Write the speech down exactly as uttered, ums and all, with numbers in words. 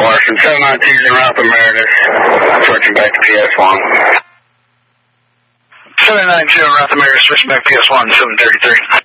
Larson, seven nine two zero Alpha Meredith, switching back to P S one. seven nine two Alpha Meredith, switching back to P S one, seven thirty-three.